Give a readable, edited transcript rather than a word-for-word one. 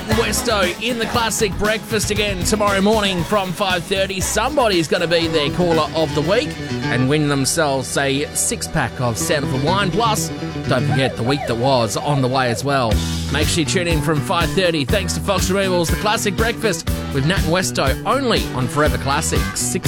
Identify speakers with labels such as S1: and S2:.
S1: and Westo in the Classic Breakfast again tomorrow morning from 5:30. Somebody's going to be their caller of the week and win themselves a 6-pack of Sandifer wine. Plus, don't forget the week that was on the way as well. Make sure you tune in from 5:30. Thanks to Fox Removals, the Classic Breakfast with Nat and Westo only on Forever Classics.